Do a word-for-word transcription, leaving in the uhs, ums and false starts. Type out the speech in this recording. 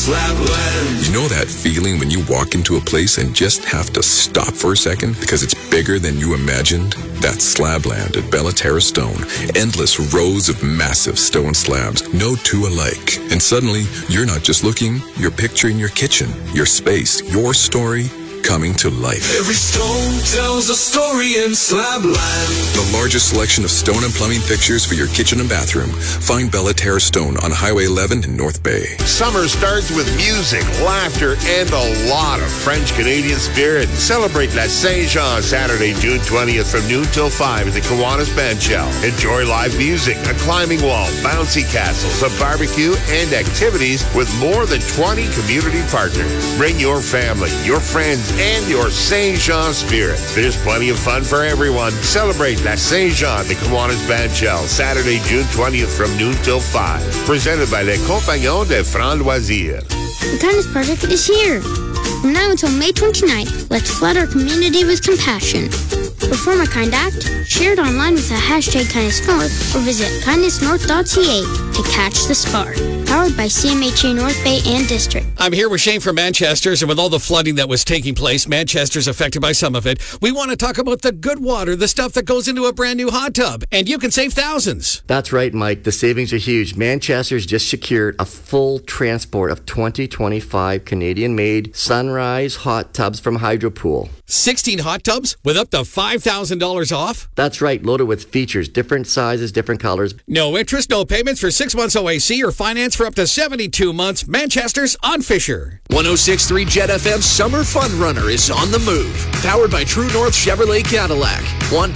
Slabland. You know that feeling when you walk into a place and just have to stop for a second because it's bigger than you imagined? That's Slabland at Bella Terra Stone. Endless rows of massive stone slabs, no two alike. And suddenly, you're not just looking, you're picturing your kitchen, your space, your story coming to life. Every stone tells a story in Slabland. The largest selection of stone and plumbing fixtures for your kitchen and bathroom. Find Bella Terra Stone on Highway eleven in North Bay. Summer starts with music, laughter, and a lot of French-Canadian spirit. Celebrate La Saint-Jean Saturday, June twentieth from noon till five at the Kiwanis Band Shell. Enjoy live music, a climbing wall, bouncy castles, a barbecue, and activities with more than twenty community partners. Bring your family, your friends, and your Saint-Jean spirit. There's plenty of fun for everyone. Celebrate La Saint-Jean at the Kiwanis Band Shell Saturday, June twentieth from noon till five. Presented by Les Compagnons des Francs Loisirs. The Kindness Project is here. From now until May twenty-ninth, let's flood our community with compassion. Perform a kind act, share it online with the hashtag KindnessNorth, or visit kindness north dot c a to catch the spark. Powered by C M H A North Bay and District. I'm here with Shane from Manchester's, and with all the flooding that was taking place, Manchester's affected by some of it. We want to talk about the good water, the stuff that goes into a brand new hot tub, and you can save thousands. That's right, Mike. The savings are huge. Manchester's just secured a full transport of twenty twenty-five Canadian-made Sunrise hot tubs from Hydropool. sixteen hot tubs with up to five thousand dollars off? That's right, loaded with features, different sizes, different colors. No interest, no payments for six months O A C or finance for up to seventy-two months. Manchester's on Fisher. one oh six point three Jet F M Summer Fun Runner is on the move. Powered by True North Chevrolet Cadillac. Want